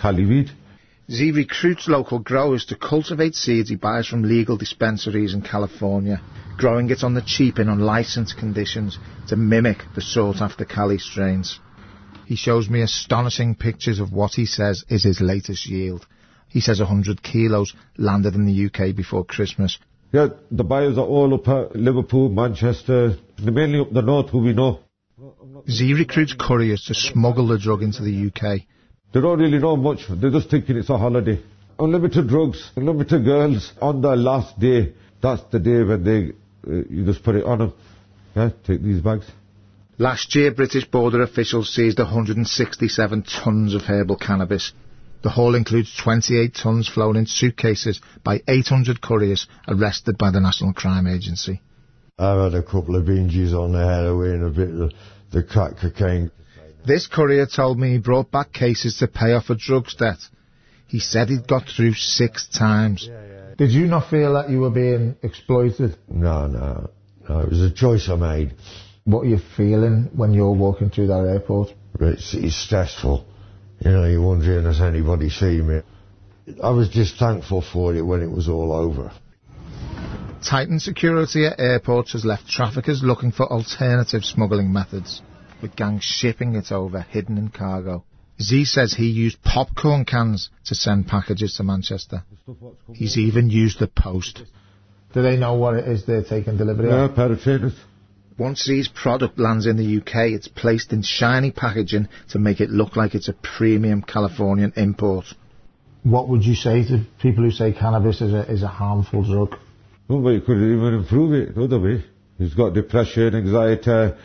cali weed. Z recruits local growers to cultivate seeds he buys from legal dispensaries in California, growing it on the cheap in unlicensed conditions to mimic the sought-after Cali strains. He shows me astonishing pictures of what he says is his latest yield. He says 100 kilos landed in the UK before Christmas. Yeah, the buyers are all up Liverpool, Manchester, they're mainly up the north who we know. Z recruits couriers to smuggle the drug into the UK. They don't really know much. They're just thinking it's a holiday. Unlimited drugs, unlimited girls. On the last day, that's the day when they you just put it on them. Yeah, take these bags. Last year, British border officials seized 167 tonnes of herbal cannabis. The haul includes 28 tonnes flown in suitcases by 800 couriers arrested by the National Crime Agency. I've had a couple of binges on the heroin, a bit of the crack cocaine. This courier told me he brought back cases to pay off a drugs debt. He said he'd got through 6 times. Did you not feel that you were being exploited? No, it was a choice I made. What are you feeling when you're walking through that airport? It's stressful. You know, you're wondering, has anybody seen me? I was just thankful for it when it was all over. Tightened security at airports has left traffickers looking for alternative smuggling methods, with gangs shipping it over hidden in cargo. Z says he used popcorn cans to send packages to Manchester. He's even used the post. Do they know what it is they're taking delivery of? Yeah, paratrainers. Once Z's product lands in the UK, it's placed in shiny packaging to make it look like it's a premium Californian import. What would you say to people who say cannabis is a harmful drug? Nobody could even improve it the other way. He's got depression, anxiety.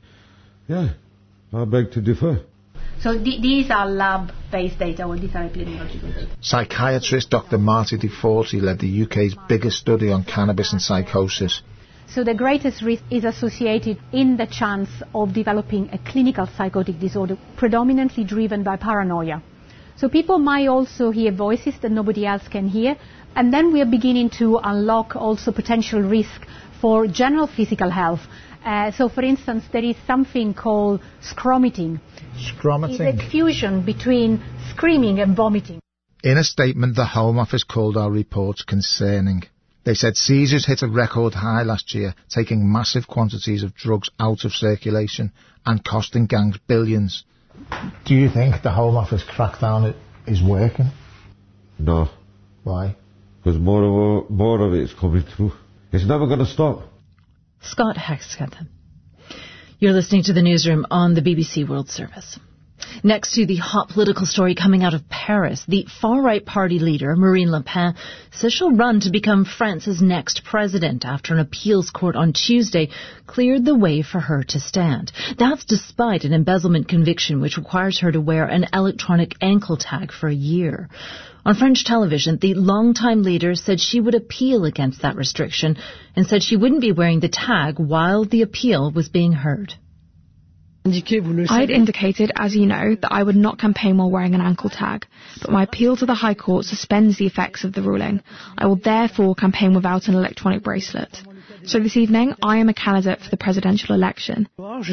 Yeah, I beg to differ. So these are lab-based data, or these are epidemiological data? Psychiatrist Dr. Marty DeForti led the UK's biggest study on cannabis and psychosis. So the greatest risk is associated in the chance of developing a clinical psychotic disorder, predominantly driven by paranoia. So people might also hear voices that nobody else can hear, and then we are beginning to unlock also potential risk for general physical health. So, for instance, there is something called scromiting. Scromiting? It's a fusion between screaming and vomiting. In a statement, the Home Office called our reports concerning. They said seizures hit a record high last year, taking massive quantities of drugs out of circulation and costing gangs billions. Do you think the Home Office crackdown is working? No. Why? Because more of it is coming through. It's never going to stop. Scott Hexkethan. You're listening to the newsroom on the BBC World Service. Next to the hot political story coming out of Paris, the far-right party leader, Marine Le Pen, says she'll run to become France's next president after an appeals court on Tuesday cleared the way for her to stand. That's despite an embezzlement conviction which requires her to wear an electronic ankle tag for a year. On French television, the longtime leader said she would appeal against that restriction and said she wouldn't be wearing the tag while the appeal was being heard. I'd indicated, as you know, that I would not campaign while wearing an ankle tag, but my appeal to the High Court suspends the effects of the ruling. I will therefore campaign without an electronic bracelet. So this evening, I am a candidate for the presidential election.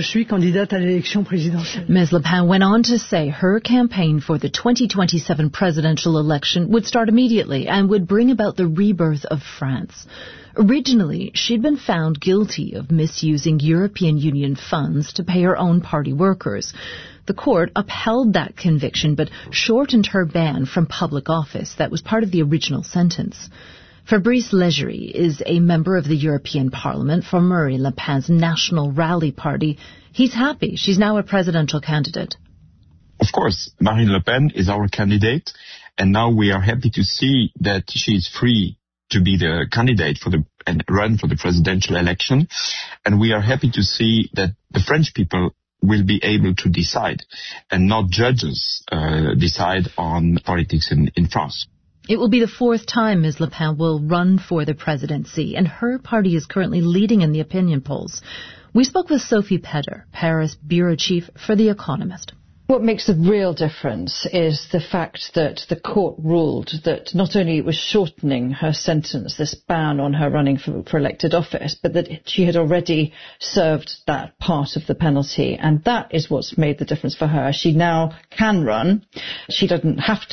Ms. Le Pen went on to say her campaign for the 2027 presidential election would start immediately and would bring about the rebirth of France. Originally, she'd been found guilty of misusing European Union funds to pay her own party workers. The court upheld that conviction but shortened her ban from public office. That was part of the original sentence. Fabrice Leggeri is a member of the European Parliament for Marine Le Pen's National Rally Party. He's happy she's now a presidential candidate. Of course, Marine Le Pen is our candidate, and now we are happy to see that she is free to be the candidate and run for the presidential election. And we are happy to see that the French people will be able to decide and not judges decide on politics in France. It will be the 4th time Ms. Le Pen will run for the presidency, and her party is currently leading in the opinion polls. We spoke with Sophie Peder, Paris bureau chief for The Economist. What makes the real difference is the fact that the court ruled that not only it was shortening her sentence, this ban on her running for elected office, but that she had already served that part of the penalty. And that is what's made the difference for her. She now can run. She doesn't have